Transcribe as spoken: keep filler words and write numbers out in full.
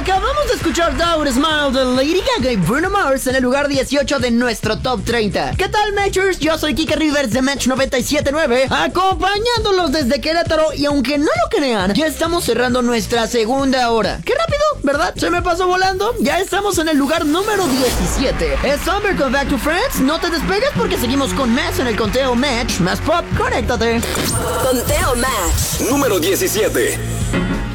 Acabamos de escuchar Doubt Smile de Lady Gaga y Bruno Mars en el lugar dieciocho de nuestro Top treinta. ¿Qué tal, Matchers? Yo soy Kike Rivers de Match noventa y siete punto nueve, acompañándolos desde Querétaro, y aunque no lo crean, ya estamos cerrando nuestra segunda hora. ¡Qué rápido! ¿Verdad? Se me pasó volando. Ya estamos en el lugar número diecisiete. Es Summer con Back to Friends. No te despegues porque seguimos con más en el conteo Match. Más pop, conéctate. Conteo Match número diecisiete.